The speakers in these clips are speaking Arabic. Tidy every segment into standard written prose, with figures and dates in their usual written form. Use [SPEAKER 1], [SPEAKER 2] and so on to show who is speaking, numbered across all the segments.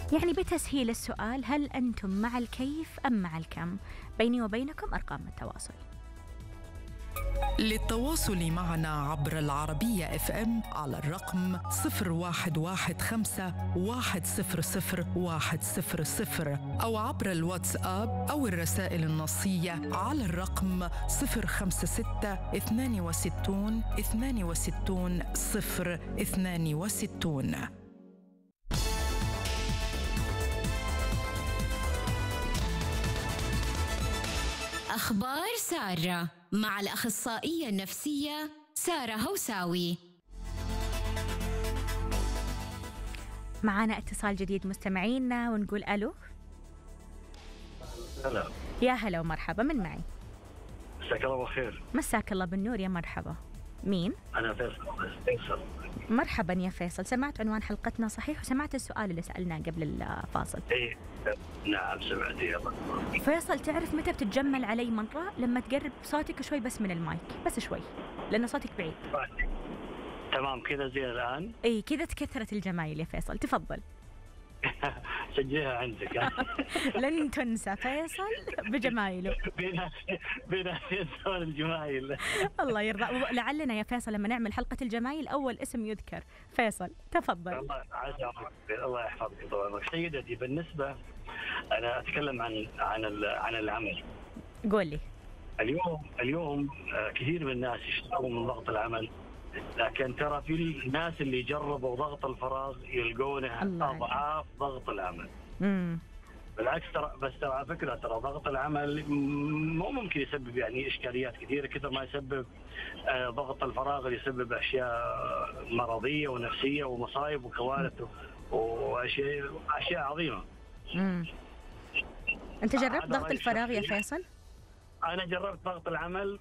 [SPEAKER 1] يعني بتسهيل السؤال، هل أنتم مع الكيف أم مع الكم؟ بيني وبينكم أرقام التواصل.
[SPEAKER 2] للتواصل معنا عبر العربية FM على الرقم 0115 100 100 أو عبر الواتساب أو الرسائل النصية على الرقم 056 62 62 062.
[SPEAKER 3] أخبار سارة مع الأخصائية النفسية سارة هوساوي.
[SPEAKER 1] معنا اتصال جديد مستمعينا ونقول ألو.
[SPEAKER 4] هلا.
[SPEAKER 1] يا هلا ومرحبا، من معي؟
[SPEAKER 4] مساك الله بالخير.
[SPEAKER 1] مساك الله بالنور، يا مرحبا. مين؟
[SPEAKER 4] أنا فيصل.
[SPEAKER 1] مرحبا يا فيصل، سمعت عنوان حلقتنا صحيح وسمعت السؤال اللي سألناه قبل الفاصل؟
[SPEAKER 4] إيه نعم سمعت. يلا
[SPEAKER 1] فيصل، تعرف متى بتتجمل علي مرة؟ لما تقرب صوتك شوي بس من المايك، بس شوي لأن صوتك بعيد.
[SPEAKER 4] تمام كذا زي الآن.
[SPEAKER 1] اي كذا تكثرت الجمايل يا فيصل، تفضل.
[SPEAKER 4] سجلها عندك.
[SPEAKER 1] لن تنسى فيصل بجمايله.
[SPEAKER 4] بين سؤال الجمايل.
[SPEAKER 1] الله يرضى. لعلنا يا فيصل لما نعمل حلقة الجمايل أول اسم يذكر فيصل. تفضل.
[SPEAKER 4] الله الله يحفظك طبعا. سيدتي، بالنسبة أنا أتكلم عن العمل.
[SPEAKER 1] قول لي.
[SPEAKER 4] اليوم كثير من الناس يشتغلوا من ضغط العمل، لكن ترى في الناس اللي جربوا ضغط الفراغ يلقونه أضعاف ضغط العمل. بالعكس بس ترى على فكرة ترى ضغط العمل مو ممكن يسبب يعني إشكاليات كثيرة كثر ما يسبب ضغط الفراغ اللي يسبب أشياء مرضية ونفسية ومصايب وكوارث وأشياء عظيمة.
[SPEAKER 1] أنت جربت ضغط الفراغ يا فيصل؟
[SPEAKER 4] أنا جربت ضغط العمل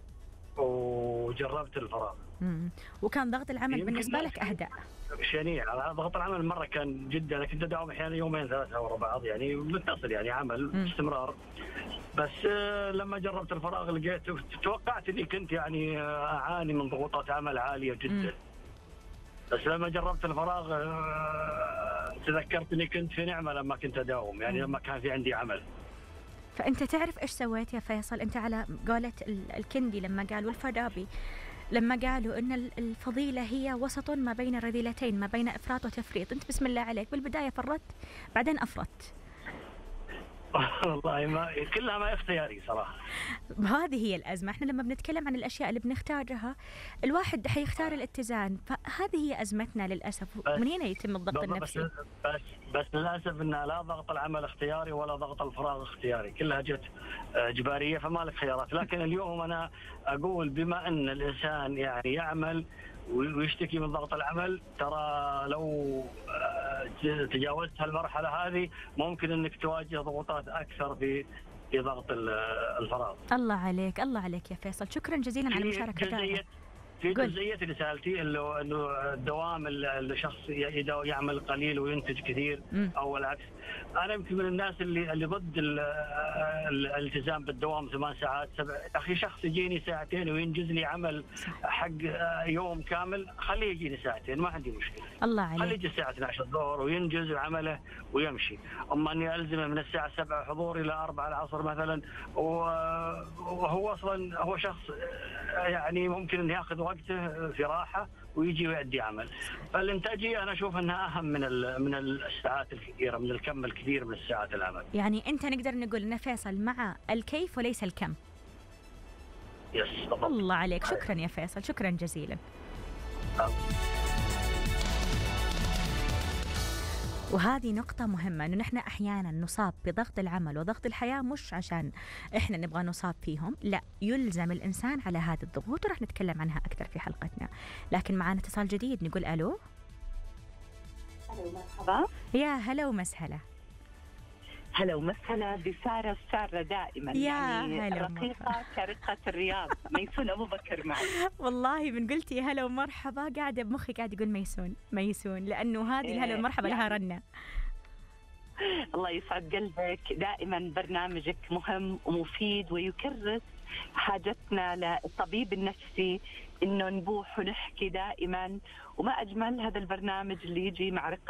[SPEAKER 4] وجربت الفراغ.
[SPEAKER 1] وكان ضغط العمل بالنسبة لك أهدأ؟
[SPEAKER 4] شنيع. ضغط العمل مرة كان جدا، أنا كنت أداوم أحيانا يومين ثلاثة ورا بعض يعني متصل يعني عمل باستمرار. بس لما جربت الفراغ لقيت توقعت إني كنت يعني أعاني من ضغوطات عمل عالية جدا. بس لما جربت الفراغ تذكرت إني كنت في نعمة لما كنت أداوم يعني لما كان في عندي عمل.
[SPEAKER 1] فأنت تعرف إيش سويت يا فيصل؟ أنت على قولة الكندي لما قال والفارابي لما قالوا إن الفضيلة هي وسط ما بين الرذيلتين، ما بين إفراط وتفريط. أنت بسم الله عليك بالبداية فرطت بعدين أفرطت.
[SPEAKER 4] والله كلها ما اختياري صراحة.
[SPEAKER 1] هذه هي الأزمة. احنا لما بنتكلم عن الأشياء اللي بنختارها الواحد حيختار الاتزان، فهذه هي أزمتنا للأسف. من هنا يتم الضغط النفسي.
[SPEAKER 4] بس للأسف إن لا ضغط العمل اختياري ولا ضغط الفراغ اختياري، كلها جت إجبارية فما لك خيارات. لكن اليوم أنا أقول بما أن الإنسان يعني يعمل ويشتكي من ضغط العمل، ترى لو تجاوزت هالمرحلة هذه ممكن أنك تواجه ضغوطات أكثر في ضغط الفراغ.
[SPEAKER 1] الله عليك، الله عليك يا فيصل، شكرا جزيلا على مشاركتك.
[SPEAKER 4] في جزئية اللي سألتي إنه الدوام الشخص يعمل قليل وينتج كثير أو العكس. أنا يمكن من الناس اللي ضد الالتزام بالدوام 8 ساعات 7. أخي شخص يجيني ساعتين وينجز لي عمل حق يوم كامل، خليه يجيني ساعتين ما عندي مشكلة.
[SPEAKER 1] الله عليك.
[SPEAKER 4] خليه يجي الساعة 12 الظهر وينجز عمله ويمشي. أما أني ألزمه من الساعة 7 حضور إلى 4 العصر مثلا، وهو أصلا هو شخص يعني ممكن أن يأخذ وقته في راحة ويجي ويؤدي عمل. فالإنتاجية أنا أشوف أنها أهم من الساعات الكثيرة، من الكم الكثير من الساعات العمل.
[SPEAKER 1] يعني أنت نقدر نقول أن فيصل مع الكيف وليس الكم.
[SPEAKER 4] يس طبعا.
[SPEAKER 1] الله عليك، شكرا يا فيصل، شكرا جزيلا. وهذه نقطة مهمة، إنه نحن أحيانا نصاب بضغط العمل وضغط الحياة مش عشان إحنا نبغى نصاب فيهم، لا، يلزم الإنسان على هذه الضغوط، ورح نتكلم عنها أكثر في حلقتنا. لكن معنا اتصال جديد، نقول ألو.
[SPEAKER 5] مرحبا.
[SPEAKER 1] يا هلا ومسهلا.
[SPEAKER 5] هلا ومسهلا بسارة. السارة دائما
[SPEAKER 1] يا
[SPEAKER 5] يعني
[SPEAKER 1] هلا
[SPEAKER 5] رقيقة كرقة الرياض. ميسون أبو بكر معي.
[SPEAKER 1] والله من قلتي هلا ومرحبا قاعدة بمخي قاعد يقول ميسون لأنه هذه الهلا والمرحبا لها رنة.
[SPEAKER 5] الله يسعد قلبك. دائما برنامجك مهم ومفيد ويكرس حاجتنا للطبيب النفسي إنه نبوح ونحكي دائما. وما أجمل هذا البرنامج اللي يجي مع رقة